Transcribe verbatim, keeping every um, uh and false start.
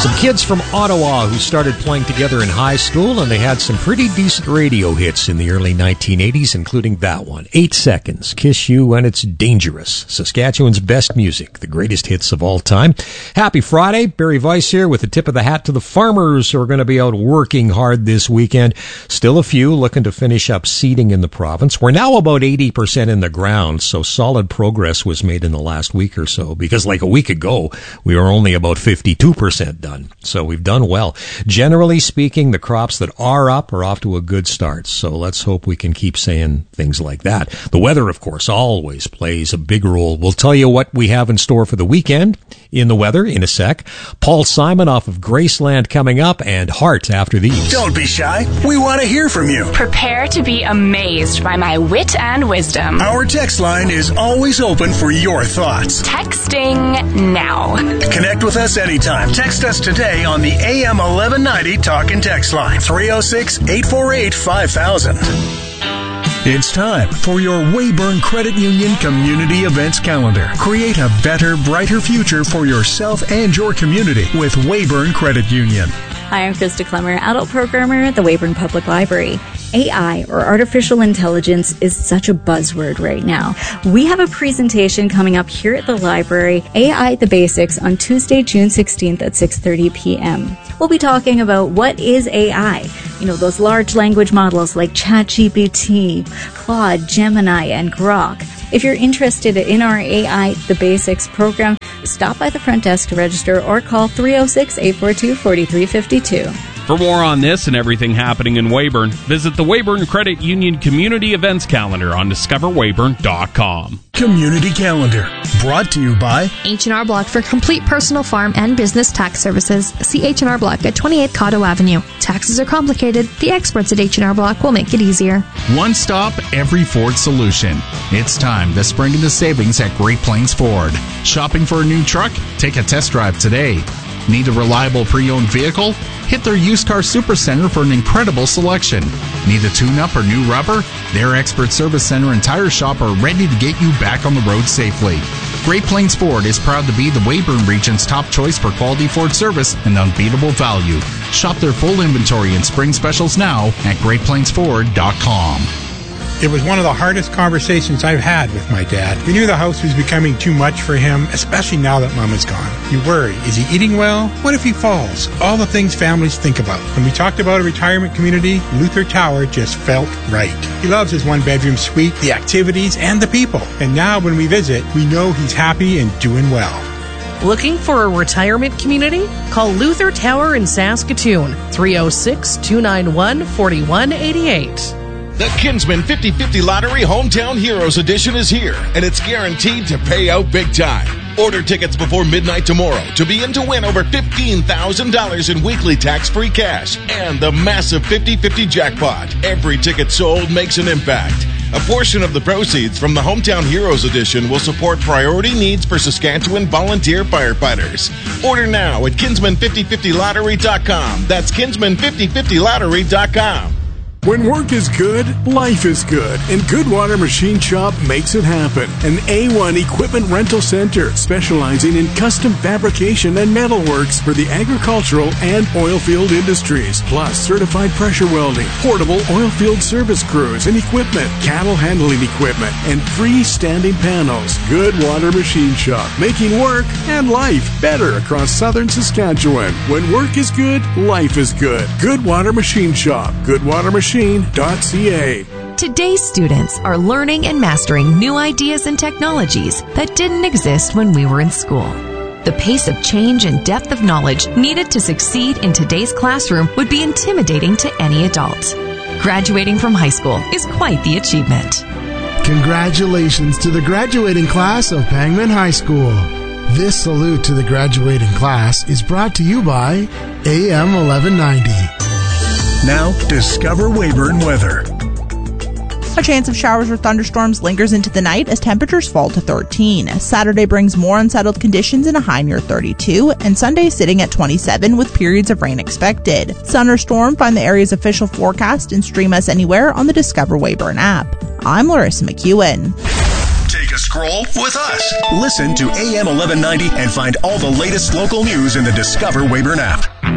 Some kids from Ottawa who started playing together in high school, and they had some pretty decent radio hits in the early nineteen eighties, including that one, Eight Seconds, Kiss You When It's Dangerous. Saskatchewan's best music, the greatest hits of all time. Happy Friday. Barry Weiss here with a tip of the hat to the farmers who are going to be out working hard this weekend. Still a few looking to finish up seeding in the province. We're now about eighty percent in the ground, so solid progress was made in the last week or so, because like a week ago, we were only about fifty-two percent done. So we've done well. Generally speaking, the crops that are up are off to a good start. So let's hope we can keep saying things like that. The weather, of course, always plays a big role. We'll tell you what we have in store for the weekend in the weather in a sec. Paul Simon off of Graceland coming up, and Heart after these. Don't be shy. We want to hear from you. Prepare to be amazed by my wit and wisdom. Our text line is always open for your thoughts. Texting now. Connect with us anytime. Text us today on the A M eleven ninety Talk and Text line, three oh six, eight four eight, five thousand. It's time for your Weyburn Credit Union Community Events Calendar. Create a better, brighter future for yourself and your community with Weyburn Credit Union. Hi, I'm Krista Clemmer, adult programmer at the Weyburn Public Library. A I, or artificial intelligence, is such a buzzword right now. We have a presentation coming up here at the library, A I The Basics, on Tuesday, June sixteenth at six thirty p.m. We'll be talking about what is A I. You know, those large language models like ChatGPT, Claude, Gemini, and Grok. If you're interested in our A I The Basics program, stop by the front desk to register or call three oh six, eight four two, four three five two. For more on this and everything happening in Weyburn, visit the Weyburn Credit Union Community Events Calendar on discover weyburn dot com. Community Calendar, brought to you by H and R Block for complete personal farm and business tax services. See H and R Block at twenty-eight Cotto Avenue. Taxes are complicated. The experts at H and R Block will make it easier. One stop, every Ford solution. It's time to spring into savings at Great Plains Ford. Shopping for a new truck? Take a test drive today. Need a reliable pre-owned vehicle? Hit their used car supercenter for an incredible selection. Need a tune-up or new rubber? Their expert service center and tire shop are ready to get you back on the road safely. Great Plains Ford is proud to be the Weyburn region's top choice for quality Ford service and unbeatable value. Shop their full inventory and spring specials now at great plains ford dot com. It was one of the hardest conversations I've had with my dad. We knew the house was becoming too much for him, especially now that Mom is gone. You worry, is he eating well? What if he falls? All the things families think about. When we talked about a retirement community, Luther Tower just felt right. He loves his one-bedroom suite, the activities, and the people. And now when we visit, we know he's happy and doing well. Looking for a retirement community? Call Luther Tower in Saskatoon, three oh six, two nine one, four one eight eight. The Kinsman fifty fifty Lottery Hometown Heroes Edition is here, and it's guaranteed to pay out big time. Order tickets before midnight tomorrow to be in to win over fifteen thousand dollars in weekly tax-free cash and the massive fifty fifty jackpot. Every ticket sold makes an impact. A portion of the proceeds from the Hometown Heroes Edition will support priority needs for Saskatchewan volunteer firefighters. Order now at kinsman fifty fifty lottery dot com. That's kinsman fifty fifty lottery dot com. When work is good, life is good, and Goodwater Machine Shop makes it happen. An A one equipment rental center specializing in custom fabrication and metalworks for the agricultural and oilfield industries, plus certified pressure welding, portable oilfield service crews and equipment, cattle handling equipment, and freestanding panels. Goodwater Machine Shop, making work and life better across southern Saskatchewan. When work is good, life is good. Goodwater Machine Shop, goodwater machine dot c a. Today's students are learning and mastering new ideas and technologies that didn't exist when we were in school. The pace of change and depth of knowledge needed to succeed in today's classroom would be intimidating to any adult. Graduating from high school is quite the achievement. Congratulations to the graduating class of Pangman High School. This salute to the graduating class is brought to you by A M eleven ninety. Now, discover Weyburn weather. A chance of showers or thunderstorms lingers into the night as temperatures fall to thirteen. Saturday brings more unsettled conditions and a high near thirty-two, and Sunday sitting at twenty-seven with periods of rain expected. Sun or storm, find the area's official forecast and stream us anywhere on the Discover Weyburn app. I'm Larissa McEwen. Take a scroll with us. Listen to A M eleven ninety and find all the latest local news in the Discover Weyburn app.